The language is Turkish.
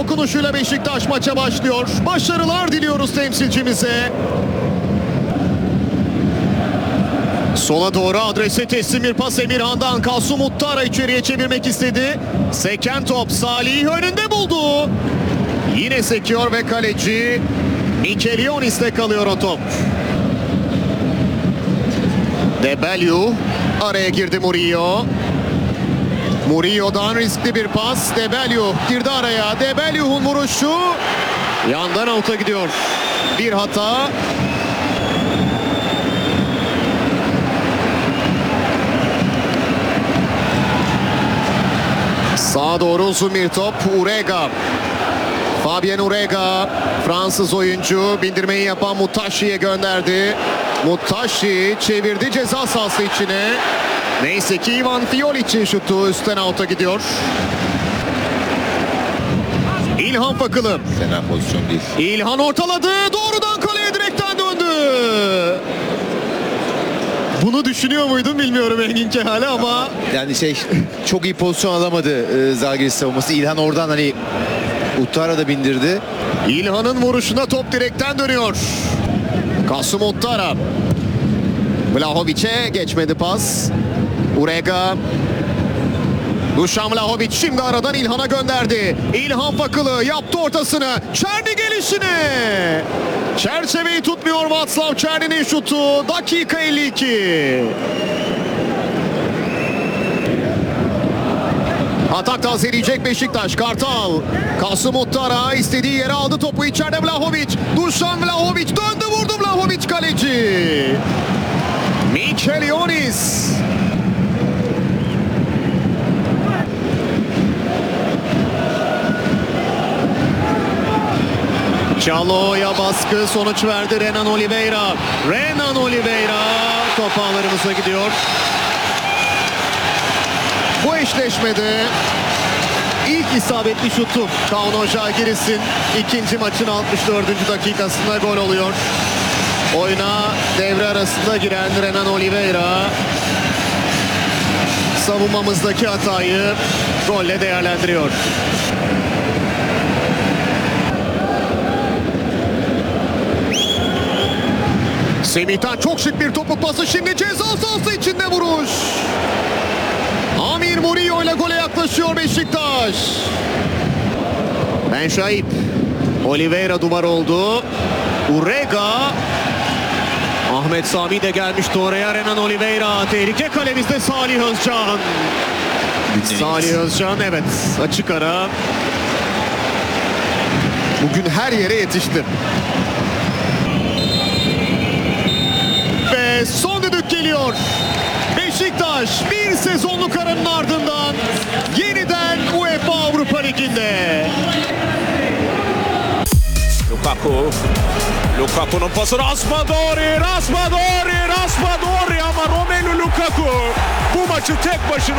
dokunuşuyla Beşiktaş maça başlıyor. Başarılar diliyoruz temsilcimize. Sola doğru adrese teslim bir pas Emirhan'dan. Kasım Muttara içeriye çevirmek istedi. Seken top Salih önünde buldu. Yine sekiyor ve kaleci Mikelionis'te kalıyor o top. De Bellew araya girdi Murillo. Murillo'dan riskli bir pas. De Bellew girdi araya. De Bellew'un vuruşu yandan out'a gidiyor. Bir hata. Sağa doğru uzun bir top. Urega. Fabien Urega. Fransız oyuncu bindirmeyi yapan Muttaşi'ye gönderdi. Muttaşi çevirdi ceza sahası içine. Neyse ki Ivan Fiolic'in şutu üstten out'a gidiyor. İlhan Fakılı. Fena pozisyon değil. İlhan ortaladı. Doğrudan kaleye direkten döndü. Bunu düşünüyor muydun bilmiyorum Engin Kehale ama... Yani çok iyi pozisyon alamadı Zalgiris savunması. İlhan oradan hani Muttara da bindirdi. İlhan'ın vuruşuna top direkten dönüyor. Kasım Muttara. Vlahovic'e geçmedi pas. Urega. Dušan Vlahović şimdi aradan İlhan'a gönderdi. İlhan Fakılı yaptı ortasını. Černi gelişine. Çerçeveyi tutmuyor Václav Černi'nin şutu. Dakika 52. Atak tazeleyecek Beşiktaş. Kartal. Kasım Muttara istediği yere aldı topu. İçeride Vlahović. Dušan Vlahović döndü vurdu Vlahović kaleci. Mikelionis. Çalo'ya baskı sonuç verdi Renan Oliveira. Renan Oliveira top ağlarımıza gidiyor. Bu eşleşmede ilk isabetli şutu Kauno Žalgiris'in ikinci maçın 64. dakikasında gol oluyor. Oyuna devre arasında giren Renan Oliveira savunmamızdaki hatayı golle değerlendiriyor. Semih'ten çok şık bir topuk pası, şimdi ceza sahası içinde vuruş. Amir Murillo ile gole yaklaşıyor Beşiktaş. Ben Şahip. Oliveira duvar oldu. Urega. Ahmet Sami de gelmişti oraya. Renan Oliveira. Tehlike kalemizde Salih Özcan. Salih Özcan evet açık ara. Bugün her yere yetişti. Ve son düdük geliyor. Beşiktaş bir sezonluk aranın ardından yeniden UEFA Avrupa Ligi'nde. Lukaku'nun pası Raspadori ama Romelu Lukaku bu maçı tek başına